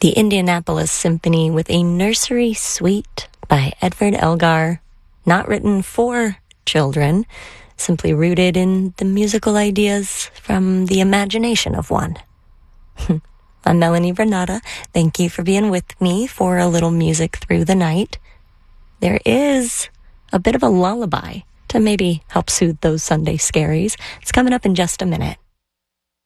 The Indianapolis Symphony with a nursery suite by Edward Elgar, not written for children, simply rooted in the musical ideas from the imagination of one. I'm Melanie Bernata. Thank you for being with me for a little music through the night. There is a bit of a lullaby to maybe help soothe those Sunday scaries. It's coming up in just a minute.